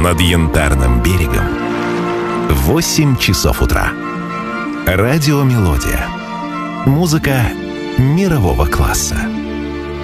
над Янтарным берегом. 8 часов утра. Радиомелодия. Музыка мирового класса.